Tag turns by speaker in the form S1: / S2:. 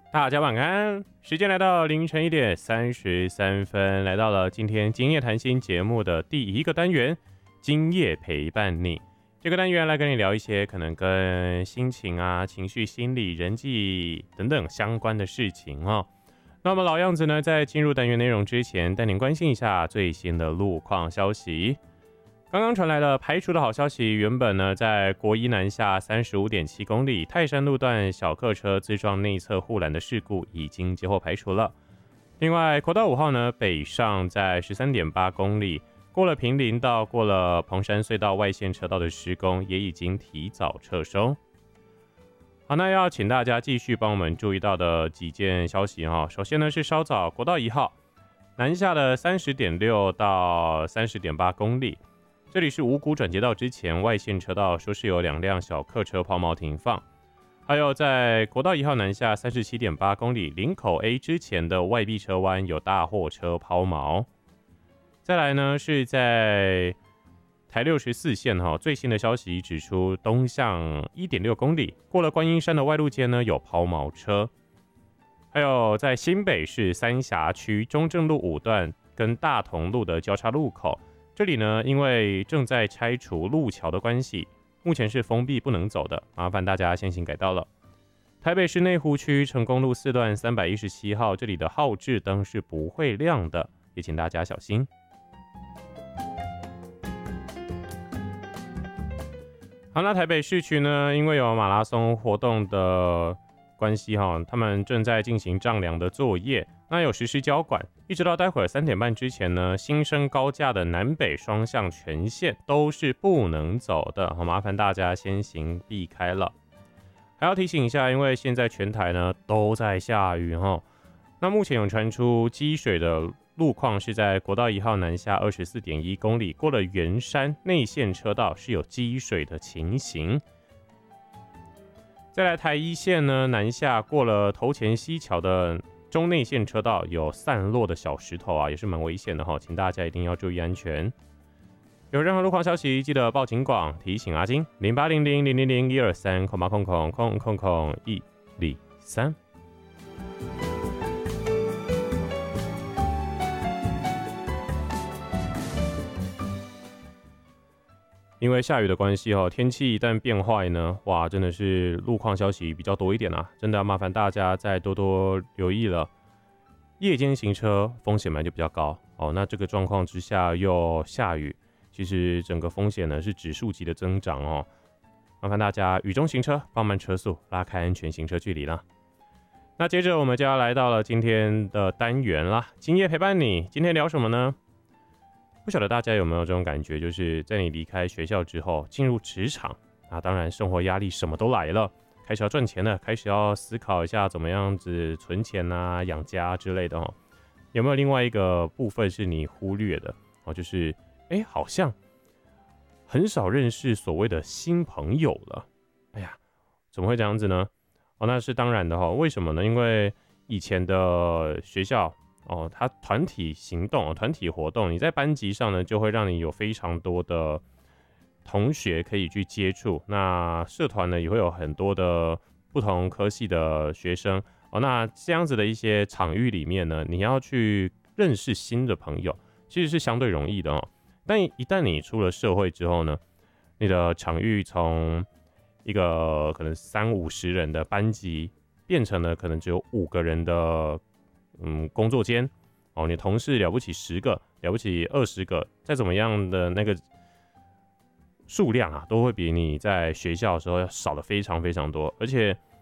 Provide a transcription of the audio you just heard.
S1: 大家晚安，时间来到凌晨1:33，来到了今天今夜谈心节目的第一个单元，今夜陪伴你。这个单元来跟你聊一些可能跟心情啊、情绪、心理、人际等等相关的事情哦。那么老样子呢，在进入单元内容之前，带您关心一下最新的路况消息。刚刚传来了排除的好消息，原本呢在国一南下35.7公里泰山路段小客车自撞内侧护栏的事故已经接获排除了。另外国道5号呢北上在13.8公里，过了坪林道过了彭山隧道外线车道的施工也已经提早撤收。好，那要请大家继续帮我们注意到的几件消息哈。首先呢是稍早国道1号南下的30.6到30.8公里。这里是五股转接道之前外线车道，说是有2辆小客车抛锚停放。还有在国道1号南下37.8公里林口 A 之前的外壁车弯有大货车抛锚。再来呢是在台64线最新的消息指出，东向1.6公里过了观音山的外路街呢有抛锚车。还有在新北市三峡区中正路5段跟大同路的交叉路口，这里呢，因为正在拆除路桥的关系，目前是封闭不能走的，麻烦大家先行改道了。台北市内湖区成功路4段317号，这里的号志灯是不会亮的，也请大家小心。好，那台北市区呢，因为有马拉松活动的关系他们正在进行丈量的作业，那有实施交管，一直到待会儿3点半之前呢，新生高架的南北双向全线都是不能走的，麻烦大家先行避开了。还要提醒一下，因为现在全台呢都在下雨那目前有传出积水的路况是在国道1号南下24.1公里，过了圆山内线车道是有积水的情形。再来台1线呢，南下过了头前溪桥的中内线车道有散落的小石头也是蛮危险的请大家一定要注意安全。有任何路况消息记得报警广，提醒阿金0800-000-123-000-123。因为下雨的关系天气一旦变坏呢，哇，真的是路况消息比较多一点真的要麻烦大家再多多留意了。夜间行车风险本来就比较高那这个状况之下又下雨，其实整个风险呢是指数级的增长麻烦大家雨中行车，放慢车速，拉开安全行车距离啦。那接着我们就要来到了今天的单元啦，今夜陪伴你。今天聊什么呢？不晓得大家有没有这种感觉，就是在你离开学校之后进入职场当然生活压力什么都来了，开始要赚钱了，开始要思考一下怎么样子存钱养家之类的有没有另外一个部分是你忽略的就是好像很少认识所谓的新朋友了。哎呀，怎么会这样子呢？那是当然的为什么呢？因为以前的学校它团体行动团体活动，你在班级上呢就会让你有非常多的同学可以去接触，那社团呢也会有很多的不同科系的学生那这样子的一些场域里面呢，你要去认识新的朋友其实是相对容易的但一旦你出了社会之后呢，你的场域从一个可能30-50人的班级变成了可能只有5个人的工作间你同事了不起10个，了不起20个，再怎么样的那个数量都会比你在学校的时候要少的非常非常多。而且